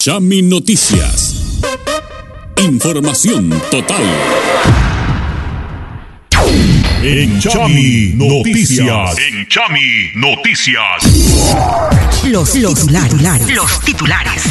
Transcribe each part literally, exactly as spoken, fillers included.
Chami Noticias. Información total. En Chami Noticias. En Chami Noticias. Los, los titulares. Los titulares.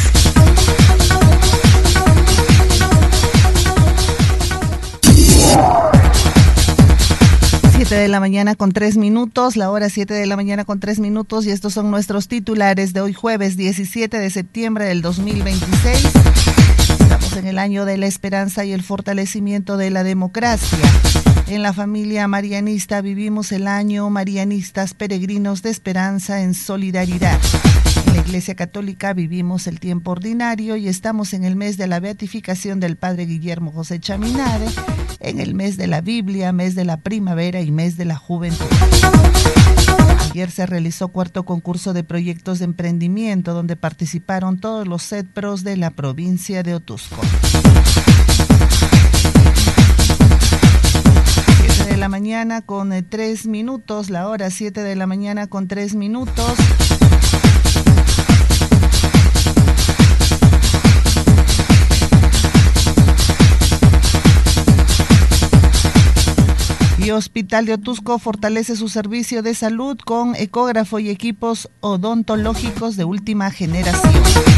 siete de la mañana con tres minutos, la hora siete de la mañana con tres minutos, y estos son nuestros titulares de hoy jueves diecisiete de septiembre del dos mil veintiséis. Estamos en el año de la esperanza y el fortalecimiento de la democracia. En la familia marianista vivimos el año Marianistas Peregrinos de Esperanza en Solidaridad. En la Iglesia Católica vivimos el tiempo ordinario y estamos en el mes de la beatificación del Padre Guillermo José Chaminade, en el mes de la Biblia, mes de la primavera y mes de la juventud. Ayer se realizó cuarto concurso de proyectos de emprendimiento donde participaron todos los CEDPROS de la provincia de Otuzco. siete de la mañana con eh, tres minutos, la hora siete de la mañana con tres minutos. Y Hospital de Otuzco fortalece su servicio de salud con ecógrafo y equipos odontológicos de última generación.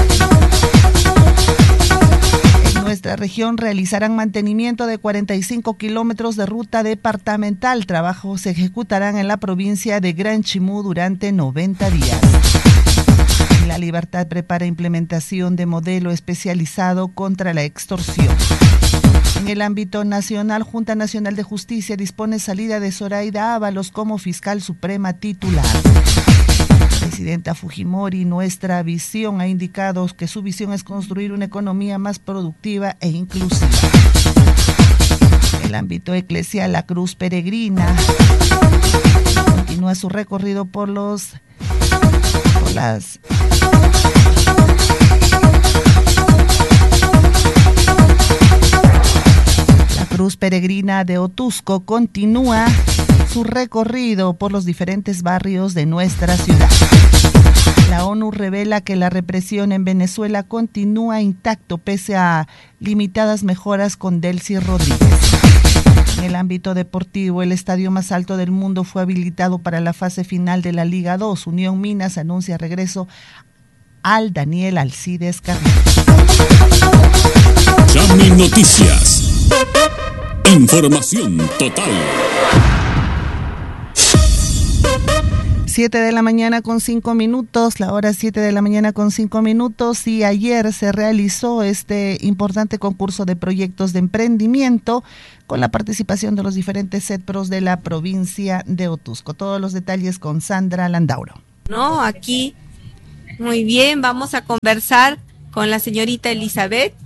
En nuestra región realizarán mantenimiento de cuarenta y cinco kilómetros de ruta departamental. Trabajos se ejecutarán en la provincia de Gran Chimú durante noventa días. La Libertad prepara implementación de modelo especializado contra la extorsión. En el ámbito nacional, Junta Nacional de Justicia dispone salida de Zoraida Ábalos como fiscal suprema titular. Presidenta Fujimori, nuestra visión, ha indicado que su visión es construir una economía más productiva e inclusiva. En el ámbito eclesial, la Cruz Peregrina continúa su recorrido por los por las Cruz Peregrina de Otuzco continúa su recorrido por los diferentes barrios de nuestra ciudad. La ONU revela que la represión en Venezuela continúa intacto pese a limitadas mejoras con Delcy Rodríguez. En el ámbito deportivo, el estadio más alto del mundo fue habilitado para la fase final de la Liga dos. Unión Minas anuncia regreso al Daniel Alcides Carrillo. Chami Noticias. Información total. siete de la mañana con cinco minutos, la hora siete de la mañana con cinco minutos, y ayer se realizó este importante concurso de proyectos de emprendimiento con la participación de los diferentes CEDPROS de la provincia de Otuzco. Todos los detalles con Sandra Landauro. No, aquí, muy bien, vamos a conversar con la señorita Elizabeth.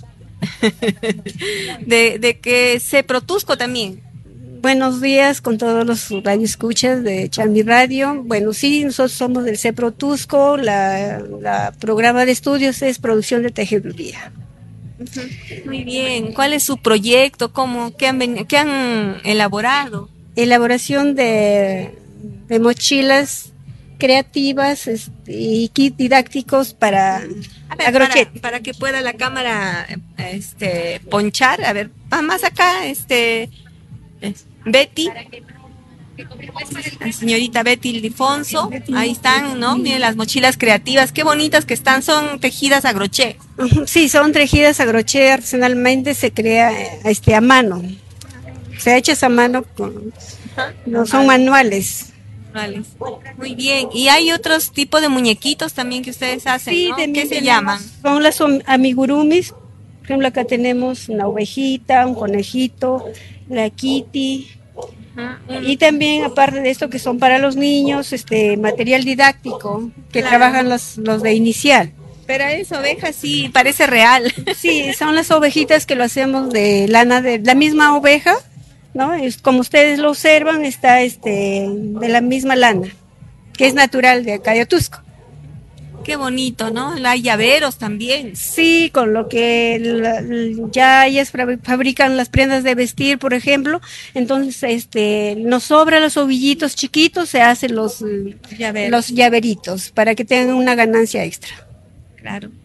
de, de que CEPRO Otuzco también. Buenos días con todos los radioescuchas de Chami Radio. Bueno, sí, nosotros somos del CEPRO Otuzco. La, la programa de estudios es producción de tejeduría. Uh-huh. Muy bien. ¿Cuál es su proyecto? ¿Cómo? ¿Qué han, qué han elaborado? Elaboración de, de mochilas creativas este, y kit didácticos para a ver, para, para que pueda la cámara este ponchar, a ver, va más acá, este Betty, la señorita Betty Ildefonso, ahí están, ¿no? Miren las mochilas creativas, qué bonitas que están, son tejidas a crochet. Sí, son tejidas a crochet, artesanalmente se crea este a mano, se hechas a mano, con, no son manuales. Muy bien. ¿Y hay otros tipos de muñequitos también que ustedes hacen? Sí, ¿no? ¿Qué se tenemos, llaman? Son las amigurumis. Por ejemplo, acá tenemos una ovejita, un conejito, la kitty. Uh-huh. Y también, aparte de esto, que son para los niños, este material didáctico, que claro. Trabajan los, los de inicial. Pero esa oveja sí parece real. Sí, son las ovejitas que lo hacemos de lana de la misma oveja, ¿no? Es, como ustedes lo observan, está este de la misma lana, que es natural de acá de Otuzco. Qué bonito, ¿no? Hay llaveros también. Sí, con lo que la, ya ellas fabrican las prendas de vestir, por ejemplo, entonces este nos sobra los ovillitos chiquitos, se hacen los, Llaveros. los llaveritos para que tengan una ganancia extra. Claro.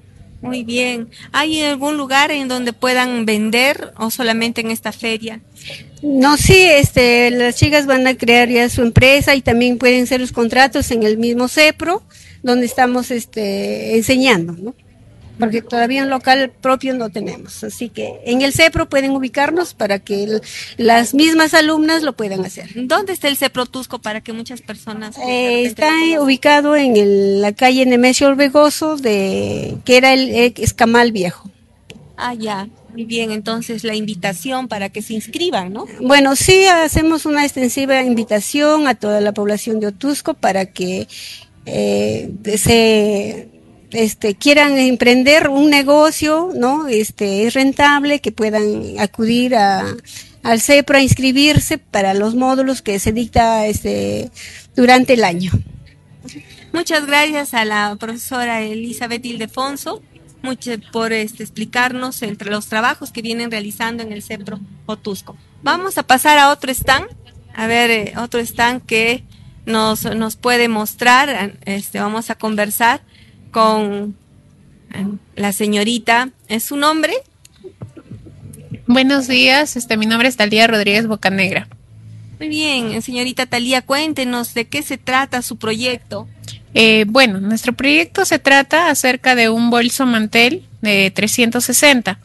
Muy bien. ¿Hay algún lugar en donde puedan vender o solamente en esta feria? No, sí, este, las chicas van a crear ya su empresa y también pueden ser los contratos en el mismo CEPRO, donde estamos este, enseñando, ¿no? Porque todavía un local propio no tenemos. Así que en el CEPRO pueden ubicarnos para que el, las mismas alumnas lo puedan hacer. ¿Dónde está el CEPRO Tusco para que muchas personas... Eh, está ubicado en el, la calle Nemesio Orbegoso, de, que era el Escamal Viejo. Ah, ya. Muy bien, entonces la invitación para que se inscriban, ¿no? Bueno, sí, hacemos una extensiva invitación a toda la población de Otusco para que eh, se... Este, quieran emprender un negocio, ¿no? Este, es rentable, que puedan acudir a, al CEPRO a inscribirse para los módulos que se dicta este, durante el año. Muchas gracias a la profesora Elizabeth Ildefonso mucho por este, explicarnos entre los trabajos que vienen realizando en el CEPRO Otusco. Vamos a pasar a otro stand, a ver, eh, otro stand que nos, nos puede mostrar, este, vamos a conversar con la señorita. ¿Es su nombre? Buenos días, este, mi nombre es Talía Rodríguez Bocanegra. Muy bien, señorita Talía, cuéntenos de qué se trata su proyecto. Eh, bueno, nuestro proyecto se trata acerca de un bolso mantel de trescientos sesenta.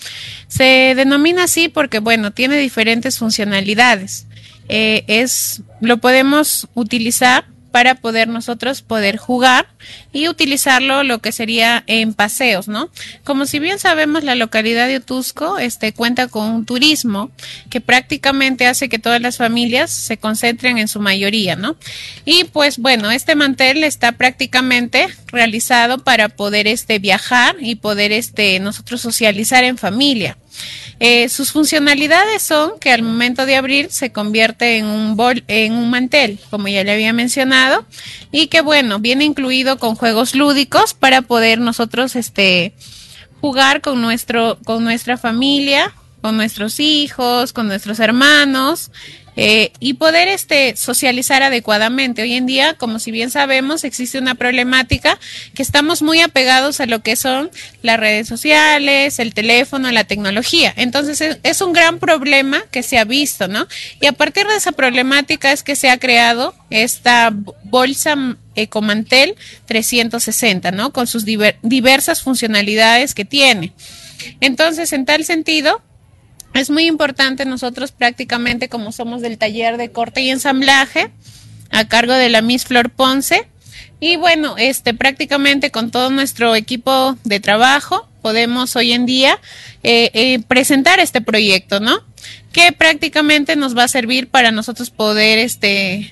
Se denomina así porque, bueno, tiene diferentes funcionalidades. Eh, es, lo podemos utilizar para poder nosotros poder jugar y utilizarlo lo que sería en paseos, ¿no? Como si bien sabemos, la localidad de Otusco este, cuenta con un turismo que prácticamente hace que todas las familias se concentren en su mayoría, ¿no? Y pues bueno, este mantel está prácticamente realizado para poder este, viajar y poder este, nosotros socializar en familia. Eh, sus funcionalidades son que al momento de abrir se convierte en un bol, en un mantel, como ya le había mencionado, y que bueno, viene incluido con juegos lúdicos para poder nosotros este jugar con nuestro, con nuestra familia, con nuestros hijos, con nuestros hermanos. Eh, y poder este socializar adecuadamente. Hoy en día, como si bien sabemos, existe una problemática que estamos muy apegados a lo que son las redes sociales, el teléfono, la tecnología. Entonces es, es un gran problema que se ha visto, ¿no? Y a partir de esa problemática es que se ha creado esta bolsa Ecomantel trescientos sesenta, ¿no? Con sus diver, diversas funcionalidades que tiene. Entonces, en tal sentido, es muy importante nosotros prácticamente, como somos del taller de corte y ensamblaje, a cargo de la Miss Flor Ponce, y bueno, este prácticamente con todo nuestro equipo de trabajo podemos hoy en día eh, eh, presentar este proyecto, ¿no? Que prácticamente nos va a servir para nosotros poder este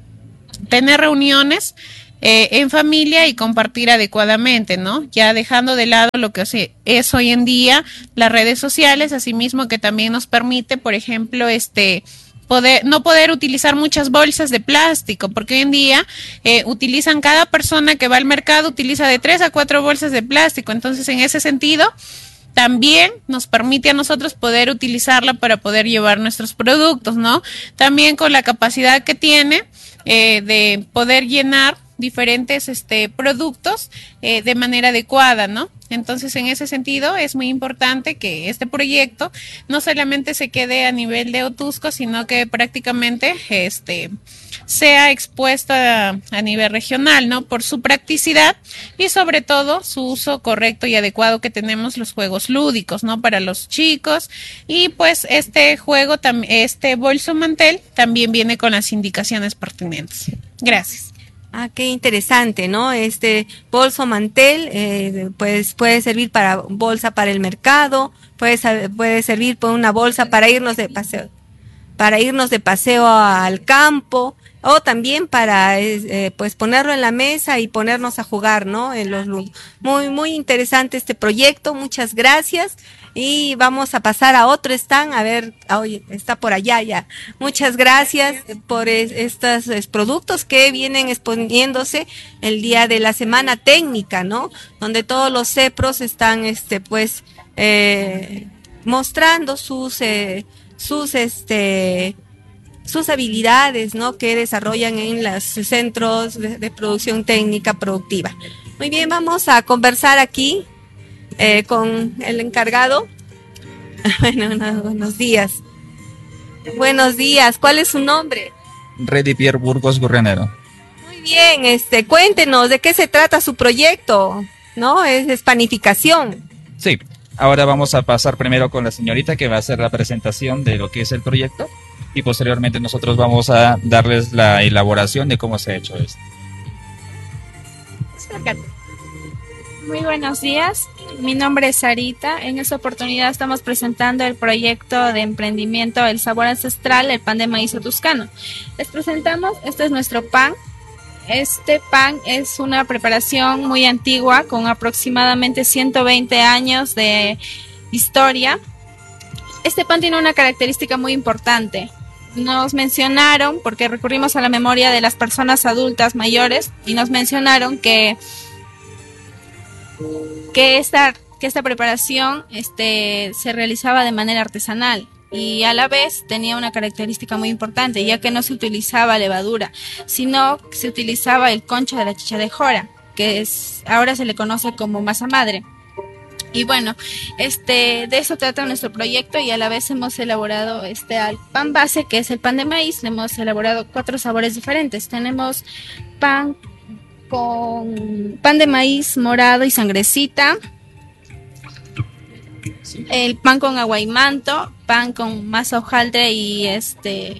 tener reuniones Eh, en familia y compartir adecuadamente, ¿no? Ya dejando de lado lo que es hoy en día las redes sociales, asimismo que también nos permite, por ejemplo, este poder no poder utilizar muchas bolsas de plástico, porque hoy en día eh, utilizan, cada persona que va al mercado utiliza de tres a cuatro bolsas de plástico. Entonces, en ese sentido, también nos permite a nosotros poder utilizarla para poder llevar nuestros productos, ¿no? También con la capacidad que tiene eh, de poder llenar diferentes este productos eh, de manera adecuada, ¿no? Entonces, en ese sentido, es muy importante que este proyecto no solamente se quede a nivel de Otusco, sino que prácticamente este sea expuesto a, a nivel regional, ¿no? Por su practicidad y sobre todo su uso correcto y adecuado que tenemos los juegos lúdicos, ¿no? Para los chicos. Y pues este juego, este bolso mantel, también viene con las indicaciones pertinentes. Gracias. Ah, qué interesante, ¿no? Este bolso mantel, eh, pues puede servir para bolsa para el mercado, puede, puede servir por una bolsa para irnos de paseo, para irnos de paseo al campo, o también para eh, pues ponerlo en la mesa y ponernos a jugar, ¿no? En los muy muy interesante este proyecto. Muchas gracias. Y vamos a pasar a otro stand, a ver, oye, está por allá ya. Muchas gracias por es, estos es, productos que vienen exponiéndose el día de la semana técnica, ¿no? Donde todos los CEPROS están, este, pues, eh, mostrando sus, eh, sus, este, sus habilidades, ¿no? Que desarrollan en los centros de, de producción técnica productiva. Muy bien, vamos a conversar aquí eh, con el encargado. Bueno, no, buenos días. Buenos días, ¿cuál es su nombre? Reddy Pierre Burgos Gurrianero. Muy bien, este, cuéntenos de qué se trata su proyecto, ¿no? Es, es panificación. Sí, ahora vamos a pasar primero con la señorita que va a hacer la presentación de lo que es el proyecto y posteriormente nosotros vamos a darles la elaboración de cómo se ha hecho esto. Muy buenos días, mi nombre es Sarita. En esta oportunidad estamos presentando el proyecto de emprendimiento El Sabor Ancestral, el pan de maíz tuscano. Les presentamos, este es nuestro pan. Este pan es una preparación muy antigua con aproximadamente ciento veinte años de historia. Este pan tiene una característica muy importante. Nos mencionaron, porque recurrimos a la memoria de las personas adultas mayores, y nos mencionaron que que esta, que esta preparación este, se realizaba de manera artesanal y a la vez tenía una característica muy importante, ya que no se utilizaba levadura, sino que se utilizaba el concho de la chicha de jora, que es, ahora se le conoce como masa madre. Y bueno, este, de eso trata nuestro proyecto y a la vez hemos elaborado este, al pan base, que es el pan de maíz. Le hemos elaborado cuatro sabores diferentes. Tenemos pan con pan de maíz morado y sangrecita, el pan con agua y manto, pan con masa hojaldre y este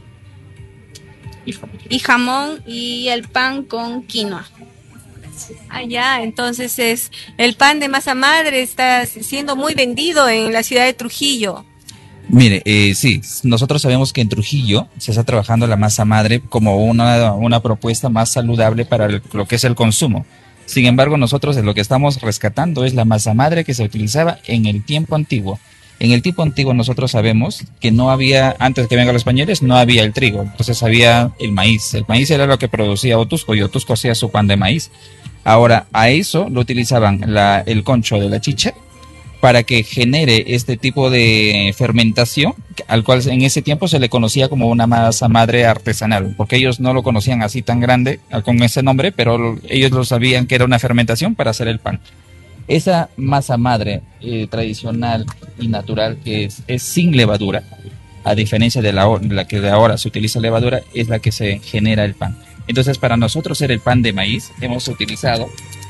y jamón, y el pan con quinoa. Ah, ya, entonces es el pan de masa madre está siendo muy vendido en la ciudad de Trujillo. Mire, eh, sí, nosotros sabemos que en Trujillo se está trabajando la masa madre como una, una propuesta más saludable para el, lo que es el consumo. Sin embargo, nosotros lo que estamos rescatando es la masa madre que se utilizaba en el tiempo antiguo. En el tiempo antiguo nosotros sabemos que no había, antes de que vengan los españoles, no había el trigo, entonces había el maíz. El maíz era lo que producía Otusco y Otusco hacía su pan de maíz. Ahora, a eso lo utilizaban la, el concho de la chicha, para que genere este tipo de fermentación, al cual en ese tiempo se le conocía como una masa madre artesanal, porque ellos no lo conocían así tan grande, con ese nombre, pero ellos lo sabían que era una fermentación para hacer el pan. Esa masa madre eh, tradicional y natural, que es, es sin levadura, a diferencia de la, la que de ahora se utiliza levadura, es la que se genera el pan. Entonces, para nosotros ser el pan de maíz, hemos utilizado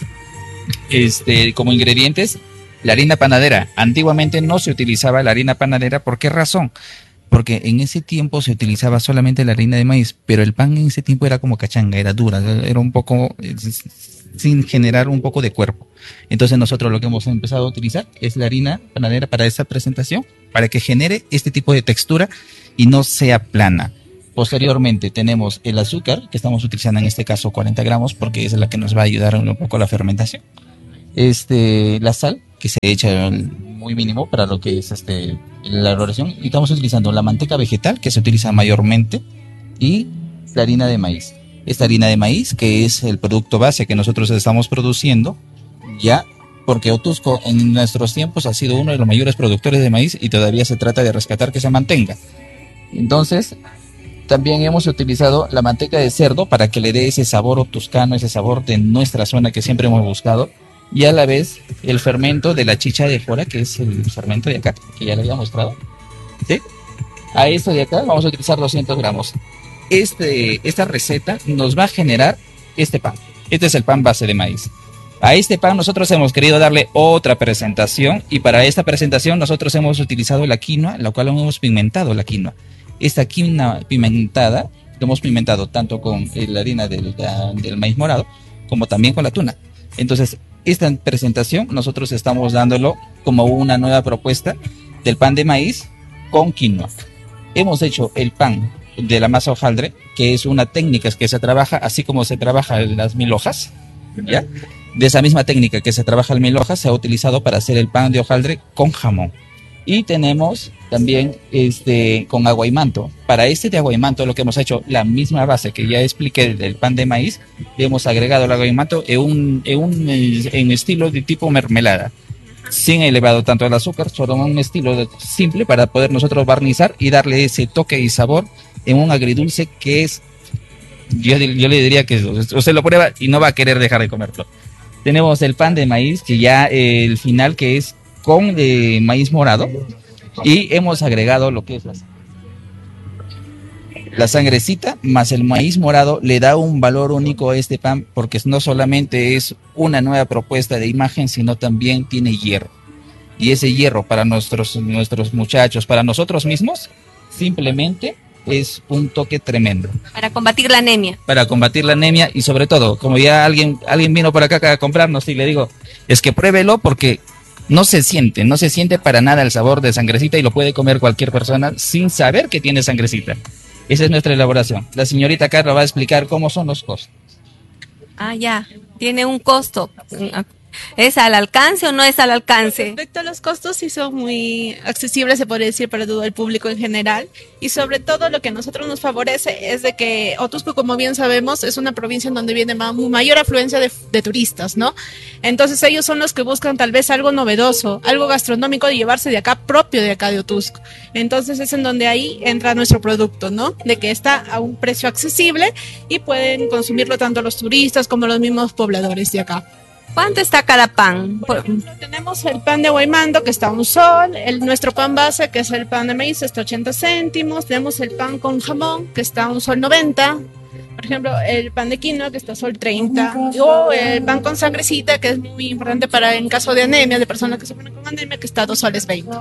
este, como ingredientes la harina panadera. Antiguamente no se utilizaba la harina panadera. ¿Por qué razón? Porque en ese tiempo se utilizaba solamente la harina de maíz, pero el pan en ese tiempo era como cachanga, era dura, era un poco, sin generar un poco de cuerpo. Entonces nosotros lo que hemos empezado a utilizar es la harina panadera para esa presentación, para que genere este tipo de textura y no sea plana. Posteriormente tenemos el azúcar, que estamos utilizando en este caso cuarenta gramos, porque es la que nos va a ayudar un poco a la fermentación. Este, la sal, que se echa muy mínimo para lo que es este, la elaboración, y estamos utilizando la manteca vegetal, que se utiliza mayormente, y la harina de maíz. Esta harina de maíz, que es el producto base que nosotros estamos produciendo, ya, porque Otusco en nuestros tiempos ha sido uno de los mayores productores de maíz y todavía se trata de rescatar que se mantenga. Entonces, también hemos utilizado la manteca de cerdo para que le dé ese sabor otuscano, ese sabor de nuestra zona que siempre hemos buscado, y a la vez el fermento de la chicha de jora, que es el fermento de acá, que ya le había mostrado. ¿Sí? A esto de acá vamos a utilizar doscientos gramos. Este, esta receta nos va a generar este pan. Este es el pan base de maíz. A este pan nosotros hemos querido darle otra presentación, y para esta presentación nosotros hemos utilizado la quinoa, la cual hemos pimentado la quinoa. Esta quinoa pimentada lo hemos pimentado tanto con la harina del, del maíz morado como también con la tuna. Entonces, esta presentación nosotros estamos dándolo como una nueva propuesta del pan de maíz con quinoa. Hemos hecho el pan de la masa hojaldre, que es una técnica que se trabaja así como se trabaja las mil hojas, ¿ya? De esa misma técnica que se trabaja el mil hojas se ha utilizado para hacer el pan de hojaldre con jamón. Y tenemos también este con agua y manto. Para este de agua y manto lo que hemos hecho, la misma base que ya expliqué del pan de maíz, le hemos agregado el agua y manto en un, en un en estilo de tipo mermelada, sin elevado tanto el azúcar, solo un estilo de, simple para poder nosotros barnizar y darle ese toque y sabor en un agridulce que es, yo, yo le diría que usted lo prueba y no va a querer dejar de comerlo. Tenemos el pan de maíz, que ya eh, el final que es con eh, maíz morado. Y hemos agregado lo que es la, la sangrecita más el maíz morado. Le da un valor único a este pan porque no solamente es una nueva propuesta de imagen, sino también tiene hierro. Y ese hierro para nuestros, nuestros muchachos, para nosotros mismos, simplemente es un toque tremendo. Para combatir la anemia. Para combatir la anemia y sobre todo, como ya alguien, alguien vino por acá a comprarnos y le digo, es que pruébelo porque no se siente, no se siente para nada el sabor de sangrecita y lo puede comer cualquier persona sin saber que tiene sangrecita. Esa es nuestra elaboración. La señorita Carla va a explicar cómo son los costos. Ah, ya, tiene un costo. ¿Es al alcance o no es al alcance? Respecto a los costos, sí son muy accesibles, se podría decir, para todo el público en general. Y sobre todo lo que a nosotros nos favorece es de que Otuzco, como bien sabemos, es una provincia en donde viene ma- mayor afluencia de, de turistas, ¿no? Entonces ellos son los que buscan tal vez algo novedoso, algo gastronómico de llevarse de acá, propio de acá de Otuzco. Entonces es en donde ahí entra nuestro producto, ¿no? De que está a un precio accesible y pueden consumirlo tanto los turistas como los mismos pobladores de acá. ¿Cuánto está cada pan? Por ejemplo, tenemos el pan de Guaymando que está a un sol, el, nuestro pan base que es el pan de maíz está a ochenta céntimos, tenemos el pan con jamón que está a un sol noventa, por ejemplo el pan de quinoa que está a sol treinta, o el pan con sangrecita que es muy importante para en caso de anemia, de personas que sufren con anemia, que está a dos soles veinte.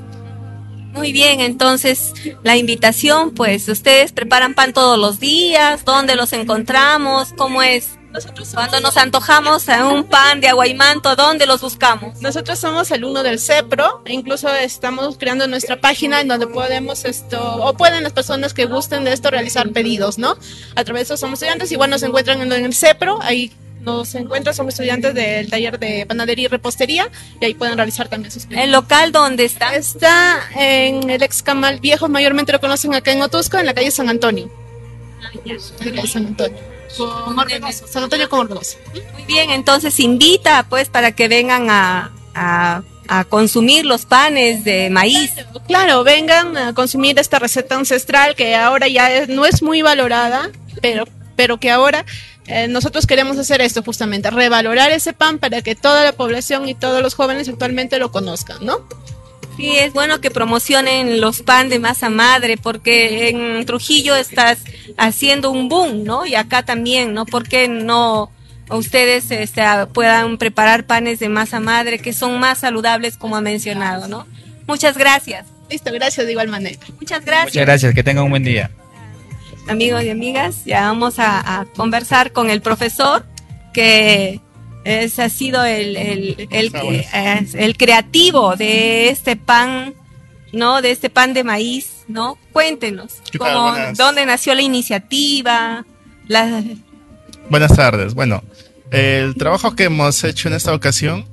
Muy bien, entonces la invitación, pues ustedes preparan pan todos los días, ¿dónde los encontramos? ¿Cómo es? Nosotros somos, Cuando nos antojamos a un pan de Aguaymanto, ¿dónde los buscamos? Nosotros somos alumnos del CEPRO, e incluso estamos creando nuestra página en donde podemos esto, o pueden las personas que gusten de esto realizar pedidos, ¿no? A través de eso somos estudiantes, igual nos encuentran en el CEPRO, ahí nos encuentran, somos estudiantes del taller de panadería y repostería, y ahí pueden realizar también sus pedidos. ¿El local dónde está? Está en el ex Camal Viejo, mayormente lo conocen acá en Otuzco, en la calle San Antonio. Ah, ya. En la calle San Antonio. Con Orbegoso, San Antonio con Orbegoso. Muy bien, entonces invita pues para que vengan a, a, a consumir los panes de maíz. Claro, vengan a consumir esta receta ancestral que ahora ya es- no es muy valorada, pero, pero que ahora eh, nosotros queremos hacer esto justamente, revalorar ese pan para que toda la población y todos los jóvenes actualmente lo conozcan, ¿no? Sí, es bueno que promocionen los pan de masa madre porque en Trujillo estás haciendo un boom, ¿no? Y acá también, ¿no? ¿Por qué no ustedes este, puedan preparar panes de masa madre que son más saludables como ha mencionado, ¿no? Muchas gracias. Listo, gracias de igual manera. Muchas gracias. Muchas gracias, que tengan un buen día. Amigos y amigas, ya vamos a, a conversar con el profesor que es, ha sido el, el, el, que, eh, el creativo de este pan, ¿no? De este pan de maíz, ¿no? Cuéntenos, ¿Qué tal? cómo, Buenas. dónde nació la iniciativa, la, Buenas tardes. Bueno, el trabajo que hemos hecho en esta ocasión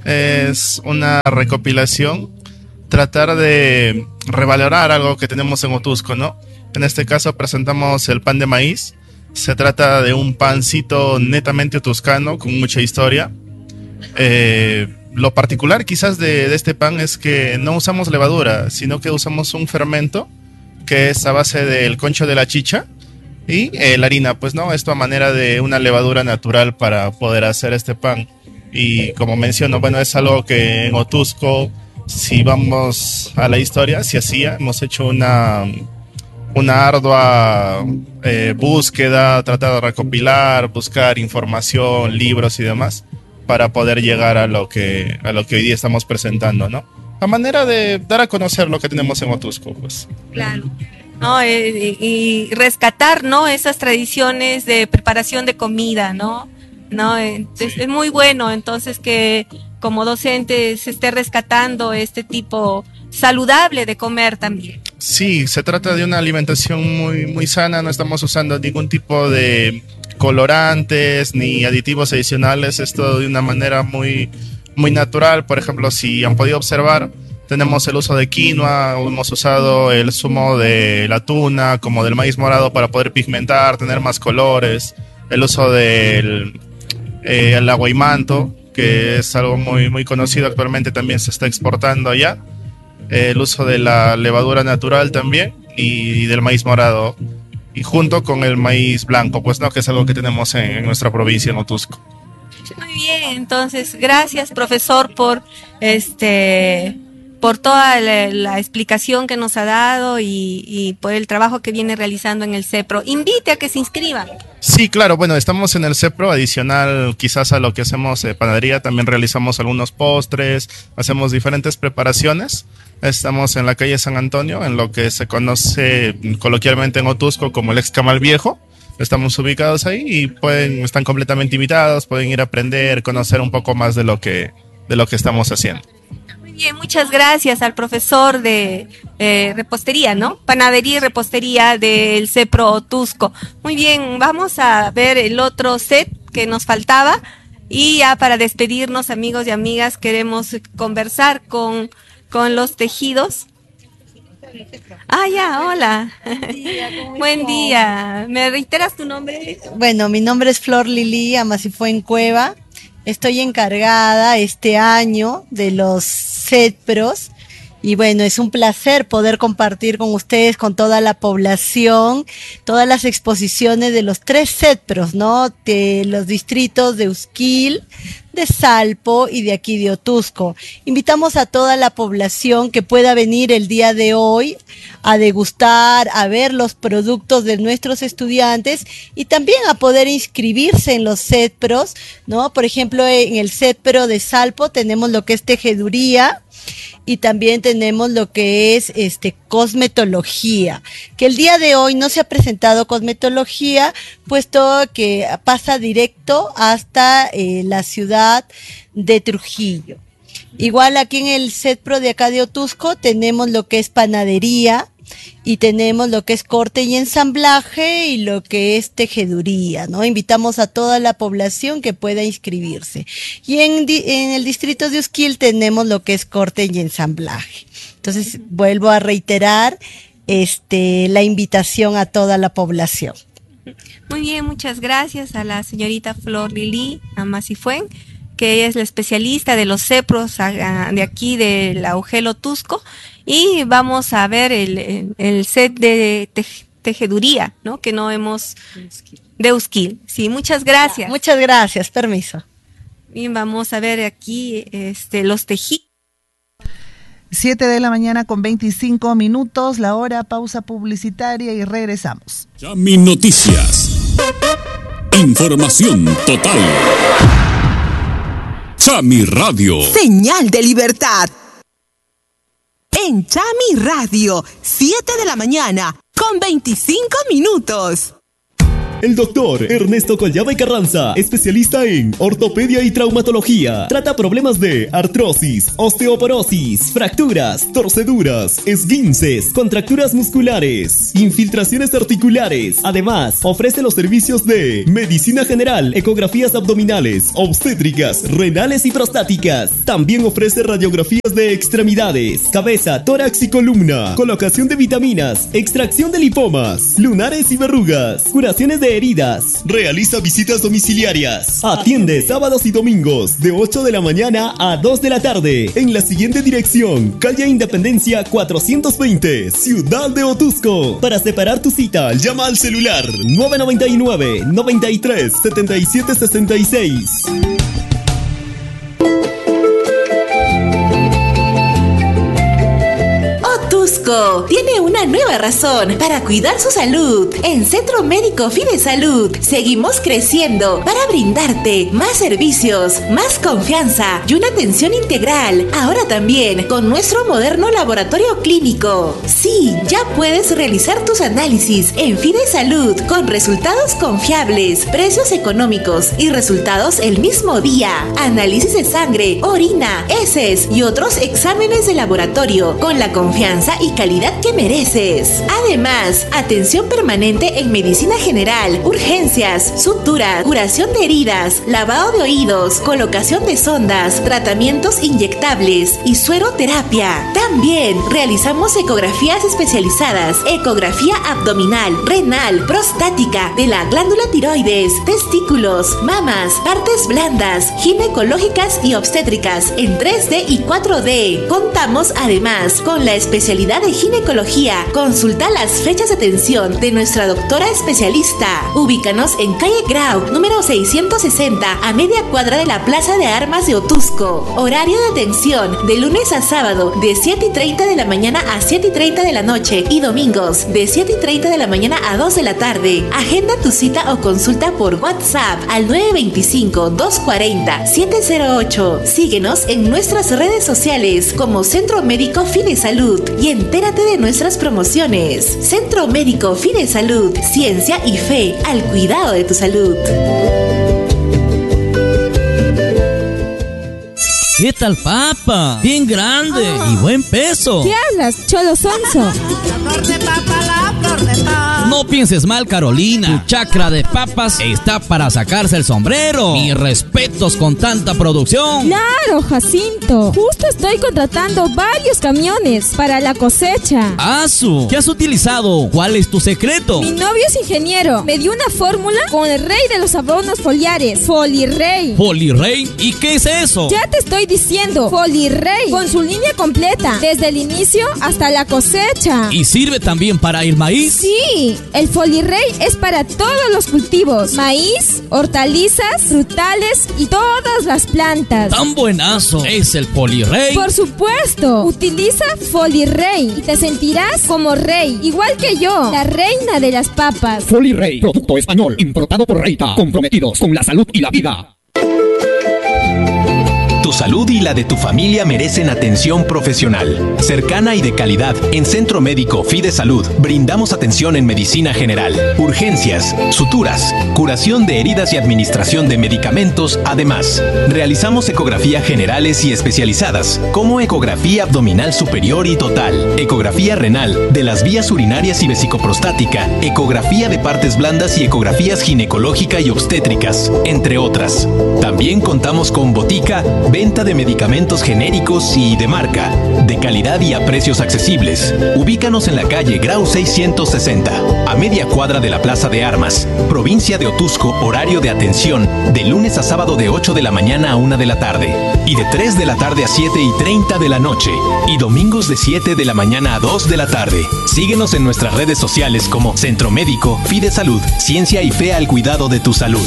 es una recopilación, tratar de revalorar algo que tenemos en Otuzco, ¿no? En este caso presentamos el pan de maíz. Se trata de un pancito netamente otuzcano con mucha historia. Eh, lo particular quizás de, de este pan es que no usamos levadura, sino que usamos un fermento que es a base del concho de la chicha y eh, la harina, pues no, esto a manera de una levadura natural para poder hacer este pan. Y como menciono, bueno, es algo que en Otuzco, si vamos a la historia, se hacía, hemos hecho una, una ardua eh, búsqueda, tratar de recopilar, buscar información, libros y demás, para poder llegar a lo que, a lo que hoy día estamos presentando, ¿no? A manera de dar a conocer lo que tenemos en Otuzco, pues. claro, ¿no? Eh, y, y rescatar, ¿no? Esas tradiciones de preparación de comida, ¿no? No, eh, es, es muy bueno entonces que como docente se esté rescatando este tipo saludable de comer también. Sí, se trata de una alimentación muy, muy sana, no estamos usando ningún tipo de colorantes ni aditivos adicionales, esto de una manera muy, muy natural. Por ejemplo, si han podido observar, tenemos el uso de quinoa, hemos usado el zumo de la tuna como del maíz morado para poder pigmentar, tener más colores, el uso del eh, el aguaymanto, que es algo muy, muy conocido actualmente, también se está exportando allá. El uso de la levadura natural también y del maíz morado, y junto con el maíz blanco, pues no, que es algo que tenemos en, en nuestra provincia, en Otuzco. Muy bien, entonces, gracias, profesor, por este por toda la, la explicación que nos ha dado y, y por el trabajo que viene realizando en el CEPRO. Invite a que se inscriban. Sí, claro, bueno, estamos en el CEPRO, adicional quizás a lo que hacemos de panadería, también realizamos algunos postres, hacemos diferentes preparaciones. Estamos en la calle San Antonio, en lo que se conoce coloquialmente en Otusco como el ex Camal Viejo. Estamos ubicados ahí y pueden, están completamente invitados, pueden ir a aprender, conocer un poco más de lo que, de lo que estamos haciendo. Bien, muchas gracias al profesor de eh, repostería, ¿no? Panadería y repostería del CEPRO Otusco. Muy bien, vamos a ver el otro set que nos faltaba y ya para despedirnos, amigos y amigas, queremos conversar con, con los tejidos. Ah, ya, hola. Buen día. Buen día. ¿Me reiteras tu nombre? Bueno, mi nombre es Flor Lili Amasifuencueva. Estoy encargada este año de los CEPROS y bueno, es un placer poder compartir con ustedes, con toda la población, todas las exposiciones de los tres CEPROS, ¿no? De los distritos de Usquil, de Salpo y de aquí de Otusco. Invitamos a toda la población que pueda venir el día de hoy a degustar, a ver los productos de nuestros estudiantes y también a poder inscribirse en los CEPROS, ¿no? Por ejemplo, en el CEPRO de Salpo tenemos lo que es tejeduría y también tenemos lo que es este cosmetología, que el día de hoy no se ha presentado cosmetología, puesto que pasa directo hasta eh, la ciudad de Trujillo. Igual aquí en el CEPRO de acá de Otusco tenemos lo que es panadería y tenemos lo que es corte y ensamblaje y lo que es tejeduría, ¿no? Invitamos a toda la población que pueda inscribirse. Y en, en el distrito de Usquil tenemos lo que es corte y ensamblaje. Entonces, vuelvo a reiterar este, la invitación a toda la población. Muy bien, muchas gracias a la señorita Flor Lili Amasifuen, que ella es la especialista de los CEPROS de aquí de la Ugel Otusco. Y vamos a ver el, el set de te, tejeduría, ¿no? Que no hemos... De Usquil. Sí, muchas gracias. Muchas gracias, permiso. Bien, vamos a ver aquí este, los tejidos. siete de la mañana con veinticinco minutos, la hora, pausa publicitaria y regresamos. Chami Noticias. Información total. Chami Radio. Señal de libertad. En Chami Radio, siete de la mañana, con veinticinco minutos. El doctor Ernesto Collada y Carranza, especialista en ortopedia y traumatología. Trata problemas de artrosis, osteoporosis, fracturas, torceduras, esguinces, contracturas musculares, infiltraciones articulares. Además, ofrece los servicios de medicina general, ecografías abdominales, obstétricas, renales y prostáticas. También ofrece radiografías de extremidades, cabeza, tórax y columna, colocación de vitaminas, extracción de lipomas, lunares y verrugas, curaciones de heridas. Realiza visitas domiciliarias. Atiende sábados y domingos de ocho de la mañana a dos de la tarde en la siguiente dirección: calle Independencia cuatrocientos veinte, Ciudad de Otusco. Para separar tu cita, llama al celular nueve nueve nueve, noventa y tres, setenta y siete sesenta y seis. Otusco tiene una nueva razón para cuidar su salud. En Centro Médico Fidesalud seguimos creciendo para brindarte más servicios, más confianza y una atención integral. Ahora también con nuestro moderno laboratorio clínico. Sí, ya puedes realizar tus análisis en Fidesalud con resultados confiables, precios económicos y resultados el mismo día. Análisis de sangre, orina, heces y otros exámenes de laboratorio con la confianza y calidad que mereces. Además, atención permanente en medicina general, urgencias, sutura, curación de heridas, lavado de oídos, colocación de sondas, tratamientos inyectables y sueroterapia. También realizamos ecografías especializadas, ecografía abdominal, renal, prostática, de la glándula tiroides, testículos, mamas, partes blandas, ginecológicas y obstétricas en tres D y cuatro D. Contamos además con la especialidad de ginecología ginecología. Consulta las fechas de atención de nuestra doctora especialista. Ubícanos en calle Grau, número seiscientos sesenta, a media cuadra de la Plaza de Armas de Otusco. Horario de atención de lunes a sábado de siete y treinta de la mañana a siete y treinta de la noche y domingos de siete y treinta de la mañana a dos de la tarde. Agenda tu cita o consulta por WhatsApp al nueve dos cinco, dos cuatro cero, siete cero ocho. Síguenos en nuestras redes sociales como Centro Médico Fidesalud y entérate de nuestras promociones. Centro Médico Fidesalud, ciencia y fe al cuidado de tu salud. ¿Qué tal, papa? Bien grande oh. y buen peso. ¿Qué hablas, cholo sonso? La flor de papa, la flor de papa. No pienses mal, Carolina. Tu chacra de papas está para sacarse el sombrero. Mis respetos con tanta producción. Claro, Jacinto. Justo estoy contratando varios camiones para la cosecha. ¡Asu! ¿Qué has utilizado? ¿Cuál es tu secreto? Mi novio es ingeniero. Me dio una fórmula con el rey de los abonos foliares, Folirrey. ¿Folirrey? ¿Y qué es eso? Ya te estoy diciendo, Folirrey, con su línea completa, desde el inicio hasta la cosecha. ¿Y sirve también para el maíz? Sí, el Folirrey es para todos los cultivos, maíz, hortalizas, frutales y todas las plantas. ¡Tan buenazo es el Folirrey! Por supuesto, utiliza Folirrey y te sentirás como rey, igual que yo, la reina de las papas. Folirrey, producto español, importado por Reita, comprometidos con la salud y la vida. Tu salud y la de tu familia merecen atención profesional, cercana y de calidad. En Centro Médico Fidesalud brindamos atención en medicina general, urgencias, suturas, curación de heridas y administración de medicamentos. Además, realizamos ecografía generales y especializadas, como ecografía abdominal superior y total, ecografía renal, de las vías urinarias y vesicoprostática, ecografía de partes blandas y ecografías ginecológica y obstétricas, entre otras. También contamos con botica, venta de medicamentos genéricos y de marca, de calidad y a precios accesibles. Ubícanos en la calle Grau seiscientos sesenta, a media cuadra de la Plaza de Armas, provincia de Otusco. Horario de atención de lunes a sábado de ocho de la mañana a una de la tarde y de tres de la tarde a siete y treinta de la noche y domingos de siete de la mañana a dos de la tarde. Síguenos en nuestras redes sociales como Centro Médico Fidesalud, ciencia y fe al cuidado de tu salud.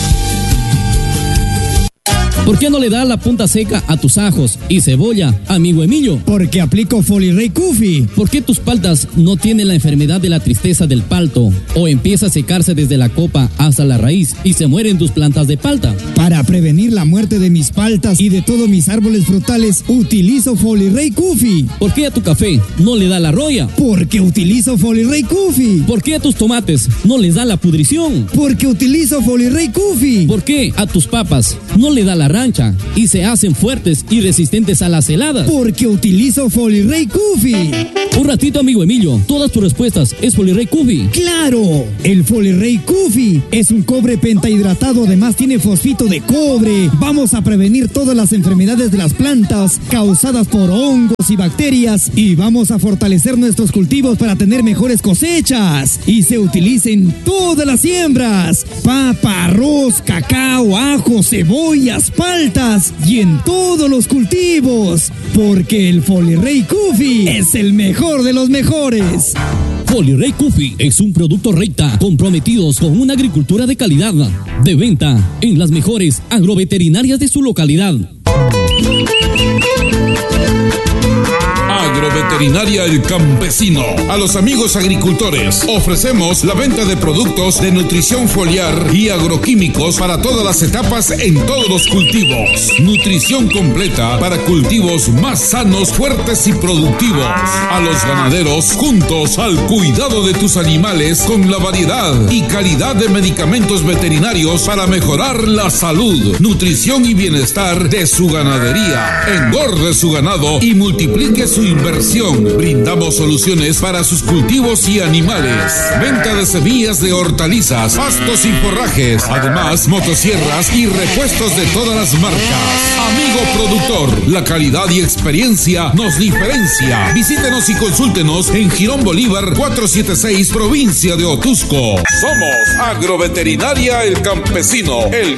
¿Por qué no le das la punta seca a tus ajos y cebolla, amigo Emilio? Porque aplico Folirrey Kufi. ¿Por qué tus paltas no tienen la enfermedad de la tristeza del palto? ¿O empieza a secarse desde la copa hasta la raíz y se mueren tus plantas de palta? Para prevenir la muerte de mis paltas y de todos mis árboles frutales, utilizo Folirrey Kufi. ¿Por qué a tu café no le da la roya? Porque utilizo Folirrey Kufi. ¿Por qué a tus tomates no les da la pudrición? Porque utilizo Folirrey Kufi. ¿Por qué a tus papas no le da la rancha y se hacen fuertes y resistentes a las heladas? Porque utilizo Folirrey Kufi. Un ratito, amigo Emilio, todas tus respuestas es Folirrey Kufi. ¡Claro! El Folirrey Kufi es un cobre pentahidratado, además tiene fosfito de cobre. Vamos a prevenir todas las enfermedades de las plantas causadas por hongos y bacterias y vamos a fortalecer nuestros cultivos para tener mejores cosechas. Y se utiliza en todas las siembras: papa, arroz, cacao, ajo, cebollas, paltas y en todos los cultivos, porque el Folirrey Kufi es el mejor de los mejores. Folirrey Kufi es un producto Reita, comprometidos con una agricultura de calidad, de venta en las mejores agroveterinarias de su localidad. Agroveterinaria El Campesino. A los amigos agricultores ofrecemos la venta de productos de nutrición foliar y agroquímicos para todas las etapas en todos los cultivos. Nutrición completa para cultivos más sanos, fuertes y productivos. A los ganaderos, juntos al cuidado de tus animales con la variedad y calidad de medicamentos veterinarios para mejorar la salud, nutrición y bienestar de su ganadería. Engorde su ganado y multiplique su inversión. Brindamos soluciones para sus cultivos y animales. Venta de semillas de hortalizas, pastos y forrajes. Además, motosierras y repuestos de todas las marcas. Amigo productor, la calidad y experiencia nos diferencia. Visítenos y consúltenos en Girón Bolívar cuatrocientos setenta y seis, provincia de Otusco. Somos Agroveterinaria El Campesino, el